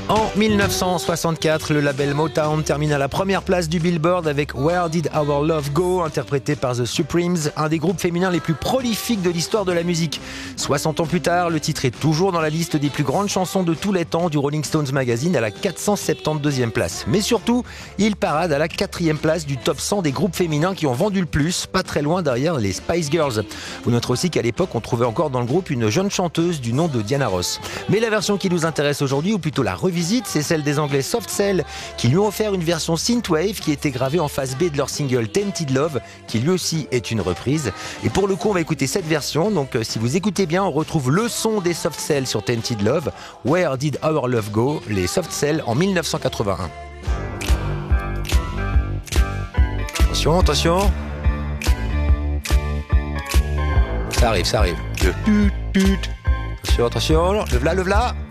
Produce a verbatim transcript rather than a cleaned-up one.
En dix-neuf cent soixante-quatre, le label Motown termine à la première place du Billboard avec Where Did Our Love Go, interprété par The Supremes, un des groupes féminins les plus prolifiques de l'histoire de la musique. soixante ans plus tard, le titre est toujours dans la liste des plus grandes chansons de tous les temps du Rolling Stones Magazine à la quatre cent soixante-douzième place. Mais surtout, il parade à la quatrième place du top cent des groupes féminins qui ont vendu le plus, pas très loin derrière les Spice Girls. Vous noterez aussi qu'à l'époque, on trouvait encore dans le groupe une jeune chanteuse du nom de Diana Ross. Mais la version qui nous intéresse aujourd'hui, ou plutôt la revisite, c'est celle des Anglais Soft Cell qui lui ont offert une version synthwave qui était gravée en face B de leur single Tainted Love, qui lui aussi est une reprise. Et pour le coup, on va écouter cette version. Donc euh, si vous écoutez bien, on retrouve le son des Soft Cell sur Tainted Love, Where Did Our Love Go, les Soft Cell en dix-neuf cent quatre-vingt-un. Attention, attention. Ça arrive, ça arrive. Le tut, tut. Attention, attention. Le v'là, le v'là.